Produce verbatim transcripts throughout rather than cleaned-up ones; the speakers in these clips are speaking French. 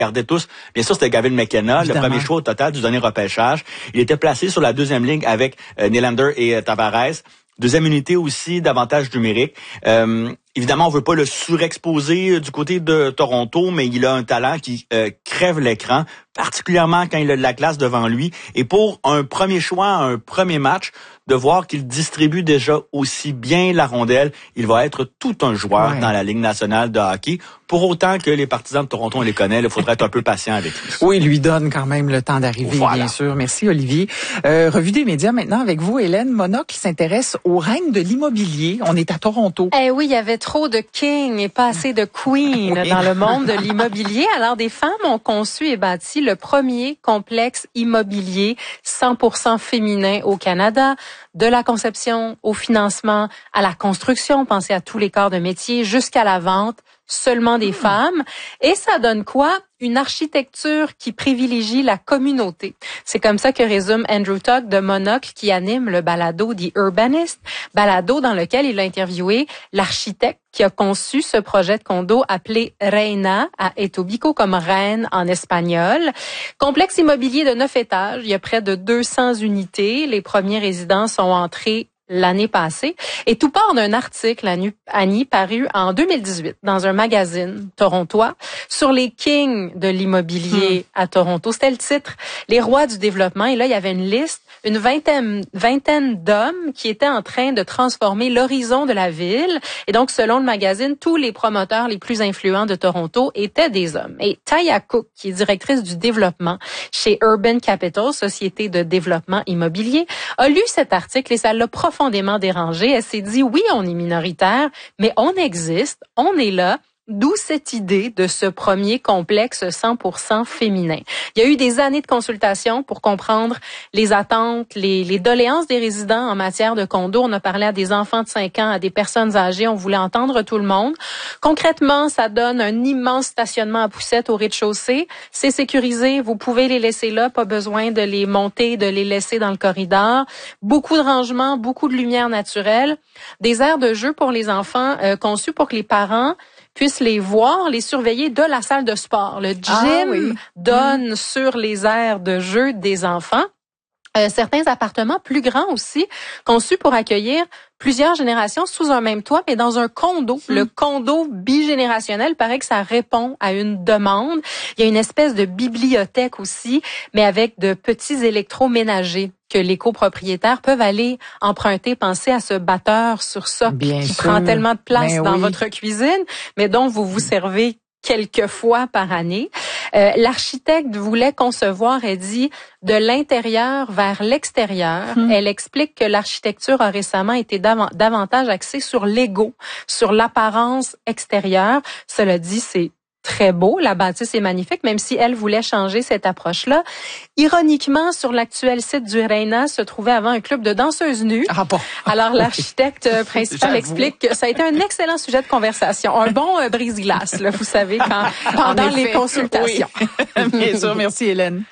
regardait tous. Bien sûr, c'était Gavin McKenna, Évidemment. le premier choix au total du dernier repêchage. Il était placé sur la deuxième ligne avec euh, Nylander et euh, Tavares. Deuxième unité aussi, d'avantage numérique. Euh, évidemment, on veut pas le surexposer du côté de Toronto, mais il a un talent qui euh, crève l'écran, particulièrement quand il a de la glace devant lui. Et pour un premier choix, un premier match, de voir qu'il distribue déjà aussi bien la rondelle, il va être tout un joueur ouais. dans la Ligue nationale de hockey. Pour autant que les partisans de Toronto, on les connaît, il faudrait être un peu patient avec lui. Oui, il lui donne quand même le temps d'arriver, voilà. bien sûr. Merci, Olivier. Euh, revue des médias maintenant avec vous, Hélène. Monocle s'intéresse au règne de l'immobilier. On est à Toronto. Eh oui, il y avait trop de king et pas assez de queen oui. dans le monde de l'immobilier. Alors, des femmes ont conçu et bâti le premier complexe immobilier cent pour cent féminin au Canada. De la conception au financement, à la construction, pensez à tous les corps de métier, jusqu'à la vente, seulement des mmh. femmes. Et ça donne quoi? Une architecture qui privilégie la communauté. C'est comme ça que résume Andrew Tuck de Monocle, qui anime le balado The Urbanist, balado dans lequel il a interviewé l'architecte qui a conçu ce projet de condo appelé Reina à Etobicoke, comme reine en espagnol. Complexe immobilier de neuf étages, il y a près de deux cents unités. Les premiers résidents sont entrés l'année passée. Et tout part d'un article, Annie, paru en deux mille dix-huit dans un magazine torontois sur les kings de l'immobilier mmh. à Toronto. C'était le titre, les rois du développement. Et là, il y avait une liste, une vingtaine, vingtaine d'hommes qui étaient en train de transformer l'horizon de la ville. Et donc, selon le magazine, tous les promoteurs les plus influents de Toronto étaient des hommes. Et Taya Cook, qui est directrice du développement chez Urban Capital, société de développement immobilier, a lu cet article et ça l'a profondément dérangée. Elle s'est dit, oui, on est minoritaire, mais on existe, on est là. D'où cette idée de ce premier complexe cent pour cent féminin. Il y a eu des années de consultation pour comprendre les attentes, les, les doléances des résidents en matière de condos. On a parlé à des enfants de cinq ans, à des personnes âgées. On voulait entendre tout le monde. Concrètement, ça donne un immense stationnement à poussettes au rez-de-chaussée. C'est sécurisé. Vous pouvez les laisser là. Pas besoin de les monter, de les laisser dans le corridor. Beaucoup de rangements, beaucoup de lumière naturelle. Des aires de jeu pour les enfants euh, conçus pour que les parents puissent les voir, les surveiller de la salle de sport. Le gym ah, oui. donne mmh. sur les aires de jeu des enfants. Euh, certains appartements plus grands aussi, conçus pour accueillir plusieurs générations sous un même toit, mais dans un condo. Mmh. Le condo bigénérationnel, paraît que ça répond à une demande. Il y a une espèce de bibliothèque aussi, mais avec de petits électroménagers que les copropriétaires peuvent aller emprunter. Pensez à ce batteur sur socle Bien qui sûr. prend tellement de place mais dans oui. votre cuisine, mais dont vous vous servez quelques fois par année. Euh, l'architecte voulait concevoir, elle dit, de l'intérieur vers l'extérieur. Hum. Elle explique que l'architecture a récemment été dav- davantage axée sur l'ego, sur l'apparence extérieure. Cela dit, c'est très beau, la bâtisse est magnifique, même si elle voulait changer cette approche-là. Ironiquement, sur l'actuel site du Reina se trouvait avant un club de danseuses nues. Ah bon? Alors, l'architecte oui. principal explique que ça a été un excellent sujet de conversation. Un bon euh, brise-glace, là, vous savez, quand, pendant effet, les consultations. Oui. Bien sûr, merci Hélène.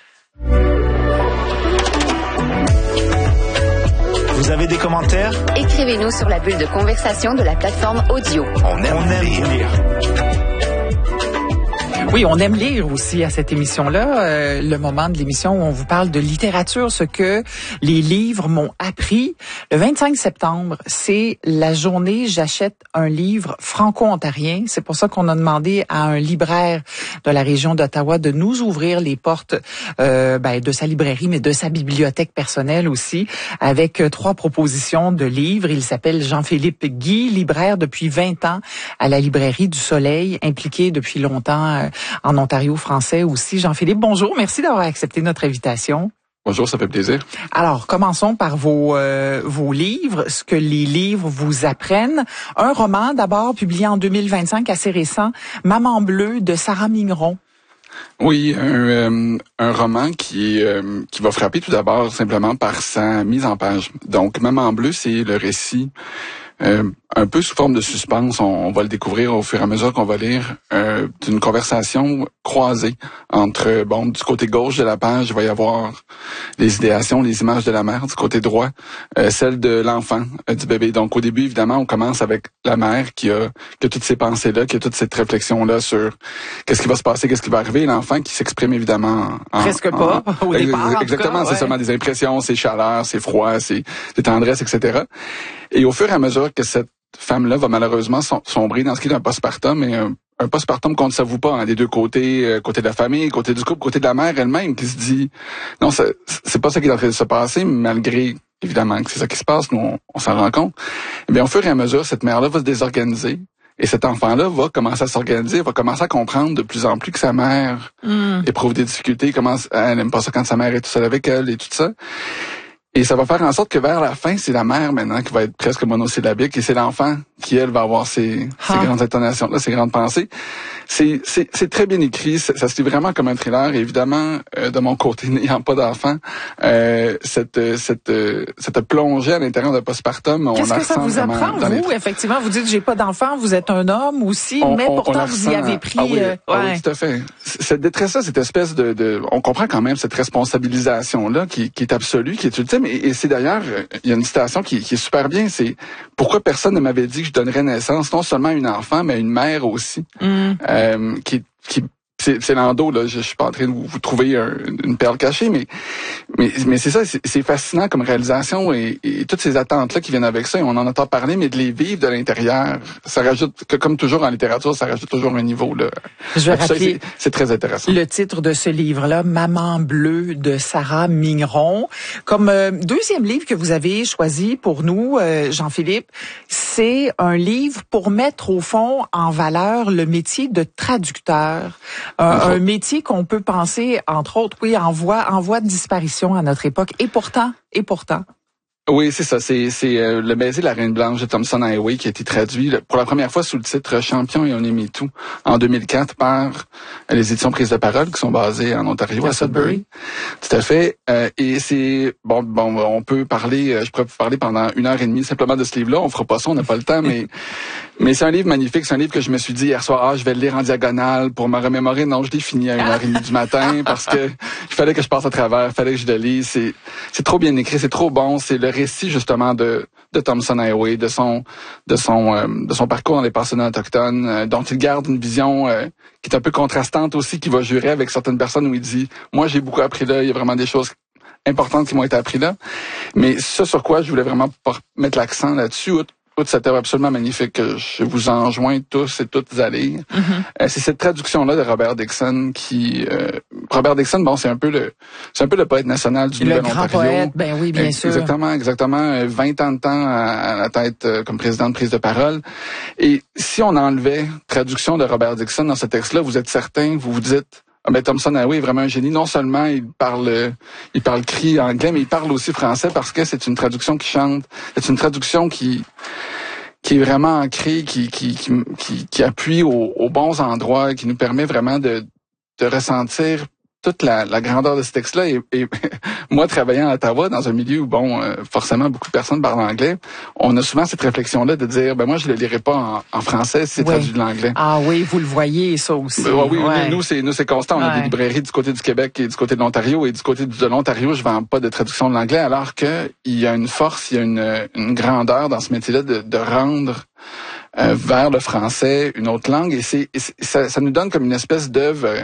Vous avez des commentaires? Écrivez-nous sur la bulle de conversation de la plateforme audio. On aime, On aime lire. lire. Oui, on aime lire aussi à cette émission-là, euh, le moment de l'émission où on vous parle de littérature, ce que les livres m'ont appris. Le vingt-cinq septembre, c'est la journée J'achète un livre franco-ontarien. C'est pour ça qu'on a demandé à un libraire de la région d'Ottawa de nous ouvrir les portes euh, ben, de sa librairie, mais de sa bibliothèque personnelle aussi, avec euh, trois propositions de livres. Il s'appelle Jean-Philippe Guy, libraire depuis vingt ans à la librairie du Soleil, impliqué depuis longtemps euh, en Ontario français aussi. Jean-Philippe, bonjour. Merci d'avoir accepté notre invitation. Bonjour, ça fait plaisir. Alors, commençons par vos euh, vos livres, ce que les livres vous apprennent. Un roman, d'abord, publié en deux mille vingt-cinq, assez récent, Maman bleue, de Sarah Mignon. Oui, un, euh, un roman qui euh, qui va frapper tout d'abord simplement par sa mise en page. Donc, Maman bleue, c'est le récit euh, un peu sous forme de suspense, on, on va le découvrir au fur et à mesure qu'on va lire, euh, d'une conversation croisée entre, bon, du côté gauche de la page, il va y avoir les idéations, les images de la mère, du côté droit, euh, celle de l'enfant, euh, du bébé. Donc au début, évidemment, on commence avec la mère qui a, qui a toutes ces pensées-là, qui a toute cette réflexion-là sur qu'est-ce qui va se passer, qu'est-ce qui va arriver, et l'enfant qui s'exprime évidemment en... Presque en, pas, en, au départ, en exactement, tout cas, c'est ouais. seulement des impressions, c'est chaleur, c'est froid, c'est des tendresses, et cetera. Et au fur et à mesure que cette femme-là va malheureusement sombrer dans ce qui est un postpartum, et un, un postpartum qu'on ne s'avoue pas, hein, des deux côtés, euh, côté de la famille, côté du couple, côté de la mère elle-même, qui se dit non, c'est, c'est pas ça qui est en train de se passer, malgré évidemment que c'est ça qui se passe, nous on, on s'en rend compte. Eh bien, au fur et à mesure, cette mère-là va se désorganiser. Et cet enfant-là va commencer à s'organiser, va commencer à comprendre de plus en plus que sa mère mm. éprouve des difficultés, commence, elle n'aime pas ça quand sa mère est toute seule avec elle et tout ça. Et ça va faire en sorte que vers la fin, c'est la mère maintenant qui va être presque monosyllabique et c'est l'enfant qui, elle, va avoir ses, ah. ses grandes intonations-là, ses grandes pensées. C'est, c'est, c'est très bien écrit, ça, ça se lit vraiment comme un thriller. Et évidemment, euh, de mon côté, n'ayant pas d'enfant, euh, cette, cette, cette plongée à l'intérieur de postpartum, on Qu'est-ce la que ça vous apprend, vous, effectivement? Vous dites, j'ai pas d'enfant, vous êtes un homme aussi, on, mais on, pourtant, on vous y avez pris... Ah oui, euh, ah ouais. oui, tout à fait. Cette détresse-là, cette espèce de, de... On comprend quand même cette responsabilisation-là qui, qui est absolue, qui est ultime. Et, et c'est d'ailleurs, il y a une citation qui, qui est super bien, c'est « Pourquoi personne ne m'avait dit que je donnerais naissance non seulement à une enfant, mais à une mère aussi. Mm. » euh, qui, qui C'est, c'est Lando, là. Je, je suis pas en train de vous, vous trouver un, une perle cachée, mais, mais, mais c'est ça, c'est, c'est fascinant comme réalisation et, et toutes ces attentes-là qui viennent avec ça, et on en entend parler, mais de les vivre de l'intérieur, ça rajoute, que, comme toujours en littérature, ça rajoute toujours un niveau, là. Je vais rappeler ça, c'est, c'est très intéressant. Le titre de ce livre-là, Maman bleue de Sarah Mignon. Comme euh, deuxième livre que vous avez choisi pour nous, euh, Jean-Philippe, c'est un livre pour mettre au fond en valeur le métier de traducteur. Un, un métier qu'on peut penser, entre autres, oui, en voie, en voie de disparition à notre époque. Et pourtant, et pourtant. Oui, c'est ça. C'est, c'est euh, Le baiser de la Reine Blanche de Thomson Highway qui a été traduit pour la première fois sous le titre Champion et on aimait tout en deux mille quatre par les éditions Prise de Parole qui sont basées en Ontario, à Sudbury. Tout à fait. Euh, et c'est bon, bon, on peut parler. Je pourrais vous parler pendant une heure et demie simplement de ce livre-là. On fera pas ça, on n'a pas le temps, mais mais c'est un livre magnifique. C'est un livre que je me suis dit hier soir, ah, je vais le lire en diagonale pour me remémorer. Non, je l'ai fini à une heure et demie du matin parce que il fallait que je passe à travers, il fallait que je le lise. C'est c'est trop bien écrit, c'est trop bon. C'est le récit justement de de Thomson Highway, de son de son euh, de son parcours dans les pensionnats autochtones, euh, dont il garde une vision euh, qui est un peu contrastante aussi, qui va jurer avec certaines personnes où il dit moi j'ai beaucoup appris là, il y a vraiment des choses importantes qui m'ont été apprises là. Mais ce sur quoi je voulais vraiment mettre l'accent là-dessus, outre cette œuvre absolument magnifique que je vous enjoins tous et toutes à lire. Mm-hmm. Euh, c'est cette traduction-là de Robert Dixon qui... Euh, Robert Dixon, bon, c'est un peu le c'est un peu le poète national du Nouvel-Ontario. Le grand poète, ben oui, bien sûr. Exactement, exactement. vingt ans de temps à, à la tête euh, comme président de Prise de Parole. Et si on enlevait traduction de Robert Dixon dans ce texte-là, vous êtes certain, vous vous dites... Ah ben Thomson Highway est vraiment un génie. Non seulement il parle il parle cri anglais, mais il parle aussi français parce que c'est une traduction qui chante. C'est une traduction qui qui est vraiment ancrée, qui qui qui qui, qui appuie aux, aux bons endroits, qui nous permet vraiment de de ressentir toute la, la grandeur de ce texte-là. Et, et moi, travaillant à Ottawa, dans un milieu où, bon, euh, forcément, beaucoup de personnes parlent anglais, on a souvent cette réflexion-là de dire, ben moi, je le lirai pas en, en français si c'est oui. traduit de l'anglais. Ah oui, vous le voyez, ça aussi. Ben, oui, ouais. nous, c'est nous c'est constant. On ouais. a des librairies du côté du Québec et du côté de l'Ontario. Et du côté de l'Ontario, je vends pas de traduction de l'anglais, alors que il y a une force, il y a une, une grandeur dans ce métier-là de, de rendre euh, vers le français une autre langue. Et, c'est, et c'est, ça, ça nous donne comme une espèce d'œuvre... Euh,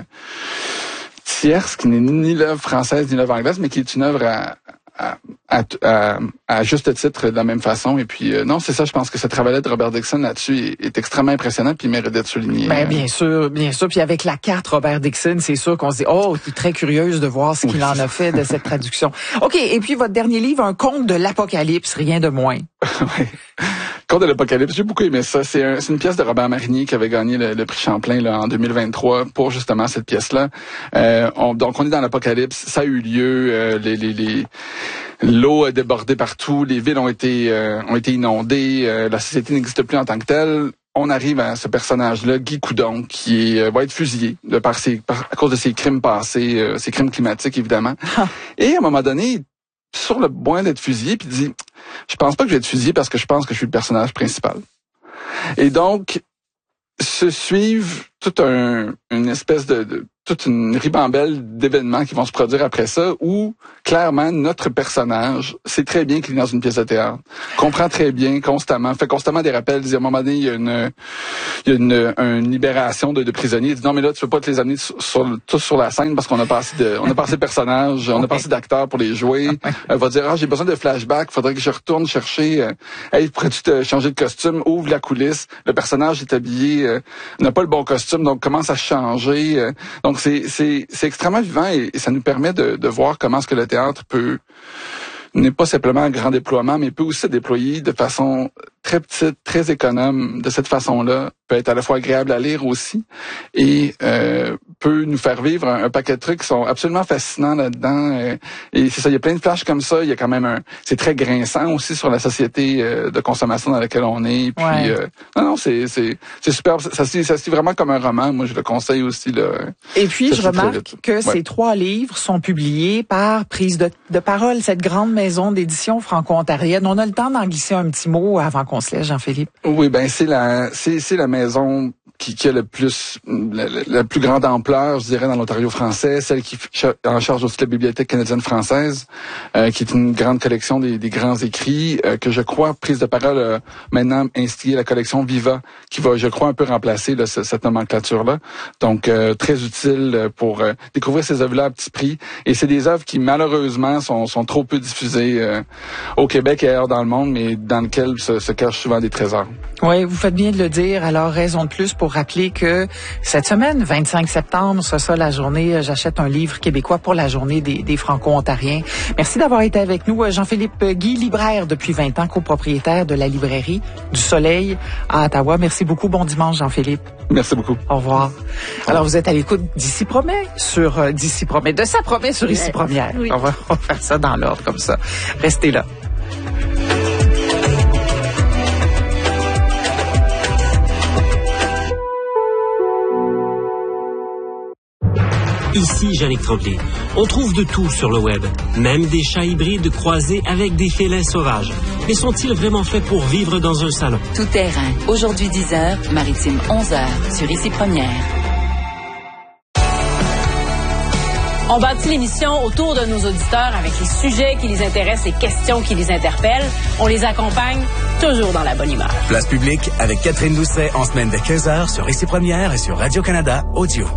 tierce, qui n'est ni l'œuvre française ni l'œuvre anglaise, mais qui est une œuvre à, à, à, à, à juste titre de la même façon. Et puis, euh, non, c'est ça, je pense que ce travail-là de Robert Dixon là-dessus est, est extrêmement impressionnant puis il mérite d'être souligné. Ben, bien sûr, bien sûr. Puis avec la carte Robert Dixon, c'est sûr qu'on se dit, oh, je suis très curieuse de voir ce qu'il oui. en a fait de cette traduction. OK, et puis votre dernier livre, Un conte de l'Apocalypse, rien de moins. Oui. Conte de l'Apocalypse, j'ai beaucoup aimé ça. C'est, un, c'est une pièce de Robert Marinier qui avait gagné le, le prix Champlain là, en deux mille vingt-trois pour justement cette pièce-là. Euh, on, donc on est dans l'Apocalypse, ça a eu lieu, euh, les, les, les, l'eau a débordé partout, les villes ont été euh, ont été inondées, euh, la société n'existe plus en tant que telle. On arrive à ce personnage-là, Guy Coudon, qui est, va être fusillé de par ses, par, à cause de ses crimes passés, euh, ses crimes climatiques évidemment. Et à un moment donné, sur le point d'être fusillé, puis dit, je pense pas que je vais être fusillé parce que je pense que je suis le personnage principal. Et donc, se suivent toute un, une espèce de, de toute une ribambelle d'événements qui vont se produire après ça, où clairement notre personnage sait très bien qu'il est dans une pièce de théâtre, comprend très bien constamment, fait constamment des rappels. Il dit, à un moment donné, il y a une, il y a une, une libération de, de prisonniers. Il dit non mais là tu peux pas te les amener sur, sur, tous sur la scène parce qu'on a passé de, on a passé de personnages, on a passé d'acteurs pour les jouer. Elle va dire ah j'ai besoin de flashback, faudrait que je retourne chercher. Euh, hey pourrais-tu te changer de costume, ouvre la coulisse. Le personnage est habillé, euh, n'a pas le bon costume donc commence à changer. Euh, donc c'est c'est c'est extrêmement vivant et, et ça nous permet de, de voir comment est-ce que le théâtre peut n'est pas simplement un grand déploiement, mais peut aussi se déployer de façon très petite, très économe. De cette façon-là, peut être à la fois agréable à lire aussi et euh, peut nous faire vivre un, un paquet de trucs qui sont absolument fascinants là-dedans. Euh, et c'est ça, il y a plein de flashs comme ça. Il y a quand même un, c'est très grinçant aussi sur la société euh, de consommation dans laquelle on est. Puis ouais. euh, non, non, c'est c'est c'est superbe. Ça, ça, ça se lit vraiment comme un roman. Moi, je le conseille aussi là. Et puis, je remarque que ouais. ces trois livres sont publiés par Prise de, de parole, cette grande maison d'édition franco-ontarienne. On a le temps d'en glisser un petit mot avant qu'on se laisse, Jean-Philippe. Oui, ben c'est la c'est c'est la maison qui, qui a le plus la, la plus grande ampleur, je dirais, dans l'Ontario français, celle qui est en charge aussi de la Bibliothèque canadienne française, euh, qui est une grande collection des, des grands écrits, euh, que je crois, Prise de parole, euh, maintenant instillé la collection Viva, qui va, je crois, un peu remplacer là, cette nomenclature-là. Donc, euh, très utile pour euh, découvrir ces œuvres-là à petit prix. Et c'est des œuvres qui, malheureusement, sont, sont trop peu diffusées euh, au Québec et ailleurs dans le monde, mais dans lesquelles se, se cachent souvent des trésors. Oui, vous faites bien de le dire. Alors, raison de plus pour rappeler que cette semaine, vingt-cinq septembre, c'est ça la journée, j'achète un livre québécois pour la journée des, des Franco-Ontariens. Merci d'avoir été avec nous. Jean-Philippe Guy, libraire depuis vingt ans, copropriétaire de la librairie du Soleil à Ottawa. Merci beaucoup. Bon dimanche, Jean-Philippe. Merci beaucoup. Au revoir. Alors, vous êtes à l'écoute d'Ici Promet sur euh, d'Ici Promet, de ça promet sur Ici Première. Oui. On va, on va faire ça dans l'ordre comme ça. Restez là. Ici Jannick Tremblay. On trouve de tout sur le web, même des chats hybrides croisés avec des félins sauvages. Mais sont-ils vraiment faits pour vivre dans un salon? Tout terrain. Aujourd'hui dix heures, Maritime onze heures, sur Ici Première. On bâtit l'émission autour de nos auditeurs avec les sujets qui les intéressent, les questions qui les interpellent. On les accompagne toujours dans la bonne humeur. Place publique avec Catherine Doucet en semaine de quinze heures sur Ici Première et sur Radio-Canada Audio.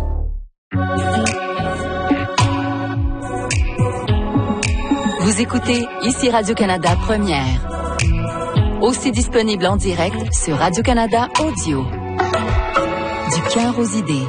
Vous écoutez Ici Radio-Canada Première. Aussi disponible en direct sur Radio-Canada Audio. Du cœur aux idées.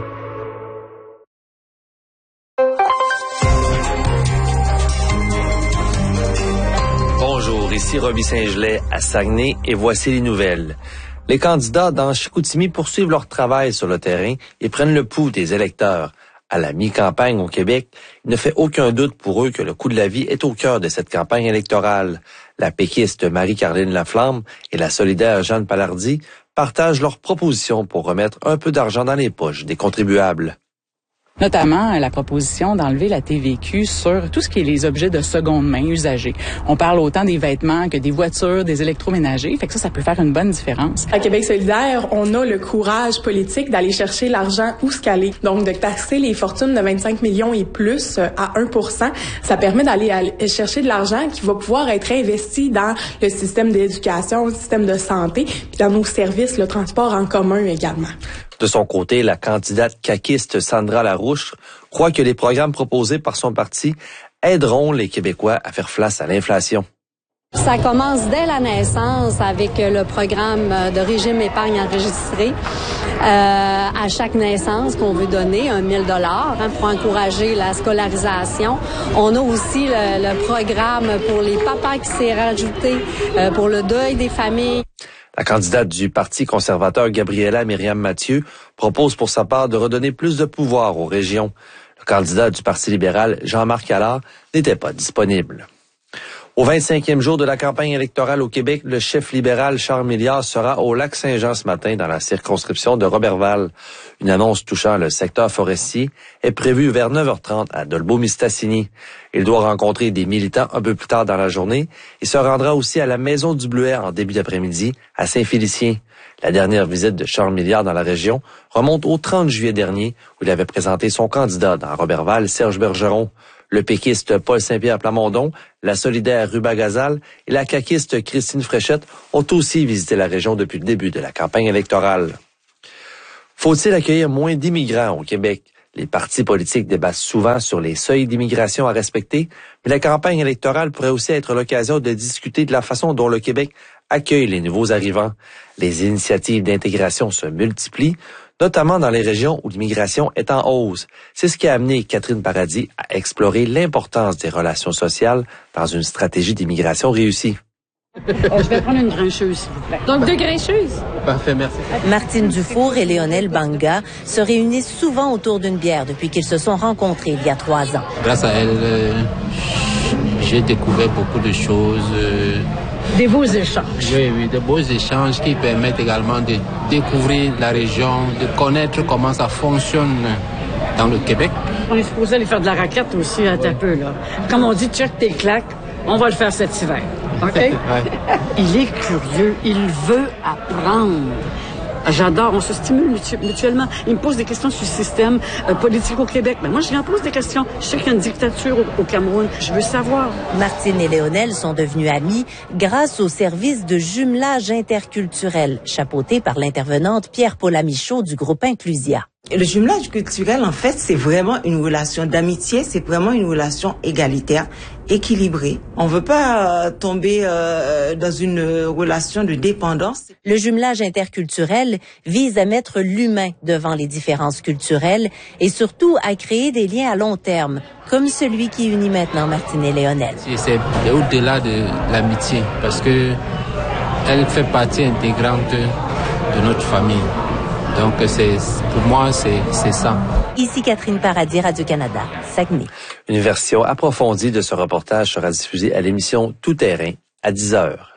Bonjour, ici Roby Saint-Gelais à Saguenay et voici les nouvelles. Les candidats dans Chicoutimi poursuivent leur travail sur le terrain et prennent le pouls des électeurs. À la mi-campagne au Québec, il ne fait aucun doute pour eux que le coût de la vie est au cœur de cette campagne électorale. La péquiste Marie-Caroline Laflamme et la solidaire Jeanne Palardy partagent leurs propositions pour remettre un peu d'argent dans les poches des contribuables. Notamment la proposition d'enlever la T V Q sur tout ce qui est les objets de seconde main usagés. On parle autant des vêtements que des voitures, des électroménagers, fait que ça, ça peut faire une bonne différence. À Québec solidaire, on a le courage politique d'aller chercher l'argent où ce qu'elle est. Donc, de taxer les fortunes de vingt-cinq millions et plus à un pour cent, ça permet d'aller chercher de l'argent qui va pouvoir être investi dans le système d'éducation, le système de santé, puis dans nos services, le transport en commun également. De son côté, la candidate caquiste Sandra Larouche croit que les programmes proposés par son parti aideront les Québécois à faire face à l'inflation. Ça commence dès la naissance avec le programme de régime épargne enregistré. Euh, à chaque naissance qu'on veut donner, un mille dollars hein, pour encourager la scolarisation. On a aussi le, le programme pour les papas qui s'est rajouté euh, pour le deuil des familles. La candidate du Parti conservateur Gabriela Myriam-Mathieu propose pour sa part de redonner plus de pouvoir aux régions. Le candidat du Parti libéral Jean-Marc Allard n'était pas disponible. Au vingt-cinquième jour de la campagne électorale au Québec, le chef libéral Charles Milliard sera au Lac-Saint-Jean ce matin dans la circonscription de Roberval. Une annonce touchant le secteur forestier est prévue vers neuf heures trente à Dolbeau-Mistassini. Il doit rencontrer des militants un peu plus tard dans la journée et se rendra aussi à la Maison du Bleuet en début d'après-midi à Saint-Félicien. La dernière visite de Charles Milliard dans la région remonte au trente juillet dernier où il avait présenté son candidat dans Roberval, Serge Bergeron. Le péquiste Paul Saint-Pierre Plamondon, la solidaire Ruba Gazal et la caquiste Christine Fréchette ont aussi visité la région depuis le début de la campagne électorale. Faut-il accueillir moins d'immigrants au Québec? Les partis politiques débattent souvent sur les seuils d'immigration à respecter, mais la campagne électorale pourrait aussi être l'occasion de discuter de la façon dont le Québec accueille les nouveaux arrivants. Les initiatives d'intégration se multiplient, notamment dans les régions où l'immigration est en hausse. C'est ce qui a amené Catherine Paradis à explorer l'importance des relations sociales dans une stratégie d'immigration réussie. Oh, je vais prendre une grincheuse, s'il vous plaît. Donc, deux grincheuses? Parfait, merci. Martine Dufour et Léonel Banga se réunissent souvent autour d'une bière depuis qu'ils se sont rencontrés il y a trois ans. Grâce à elle, euh, j'ai découvert beaucoup de choses. Euh, Des beaux échanges. Oui, oui, de beaux échanges qui permettent également de découvrir la région, de connaître comment ça fonctionne dans le Québec. On est supposé aller faire de la raquette aussi un oui. peu, là. Comme on dit, check tes claques, on va le faire cet hiver. OK? Ouais. Il est curieux, il veut apprendre. J'adore, on se stimule mutuellement. Il me pose des questions sur le système euh, politique au Québec. Mais moi, je lui en pose des questions. Je sais qu'il y a une dictature au, au Cameroun. Je veux savoir. Martine et Léonel sont devenus amis grâce au service de jumelage interculturel, chapeauté par l'intervenante Pierre-Paul Amichaud du groupe Inclusia. Le jumelage culturel, en fait, c'est vraiment une relation d'amitié, c'est vraiment une relation égalitaire, équilibrée. On veut pas euh, tomber euh, dans une relation de dépendance. Le jumelage interculturel vise à mettre l'humain devant les différences culturelles et surtout à créer des liens à long terme, comme celui qui unit maintenant Martine et Léonel. C'est au-delà de l'amitié, parce que elle fait partie intégrante de notre famille. Donc, c'est, pour moi, c'est, c'est ça. Ici Catherine Paradis, Radio-Canada, Saguenay. Une version approfondie de ce reportage sera diffusée à l'émission Tout Terrain à dix heures.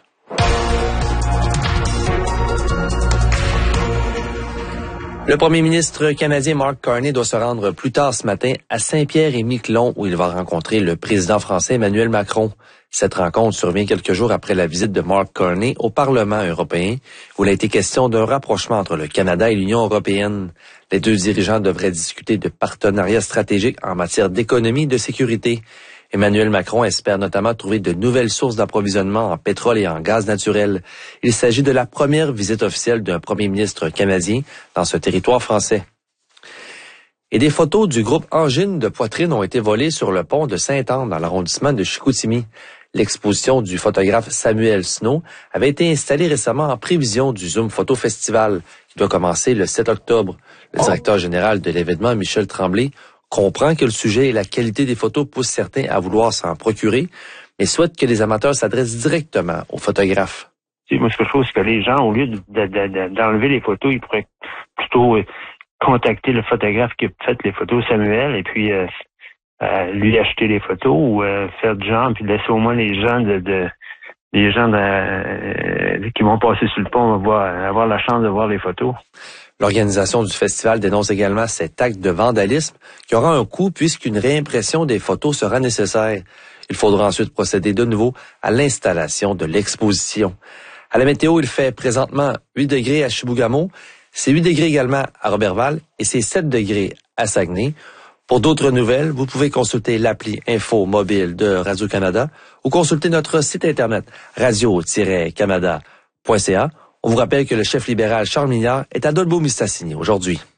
Le premier ministre canadien Mark Carney doit se rendre plus tard ce matin à Saint-Pierre-et-Miquelon où il va rencontrer le président français Emmanuel Macron. Cette rencontre survient quelques jours après la visite de Mark Carney au Parlement européen où il a été question d'un rapprochement entre le Canada et l'Union européenne. Les deux dirigeants devraient discuter de partenariats stratégiques en matière d'économie et de sécurité. Emmanuel Macron espère notamment trouver de nouvelles sources d'approvisionnement en pétrole et en gaz naturel. Il s'agit de la première visite officielle d'un premier ministre canadien dans ce territoire français. Et des photos du groupe Angine de poitrine ont été volées sur le pont de Sainte-Anne dans l'arrondissement de Chicoutimi. L'exposition du photographe Samuel Snow avait été installée récemment en prévision du Zoom Photo Festival qui doit commencer le sept octobre. Le directeur général de l'événement, Michel Tremblay, comprend que le sujet et la qualité des photos poussent certains à vouloir s'en procurer, mais souhaite que les amateurs s'adressent directement aux photographes. Moi, ce que je trouve, c'est que les gens, au lieu de, de, de, d'enlever les photos, ils pourraient plutôt euh, contacter le photographe qui a fait les photos, Samuel, et puis euh, euh, lui acheter les photos ou euh, faire du genre, puis laisser au moins les gens de, de les gens de, euh, qui vont passer sur le pont avoir, avoir la chance de voir les photos. L'organisation du festival dénonce également cet acte de vandalisme qui aura un coût puisqu'une réimpression des photos sera nécessaire. Il faudra ensuite procéder de nouveau à l'installation de l'exposition. À la météo, il fait présentement huit degrés à Chibougamau, c'est huit degrés également à Roberval et c'est sept degrés à Saguenay. Pour d'autres nouvelles, vous pouvez consulter l'appli Info mobile de Radio-Canada ou consulter notre site internet radio tiret canada point c a. On vous rappelle que le chef libéral Charles Milliard est à Dolbeau-Mistassini aujourd'hui.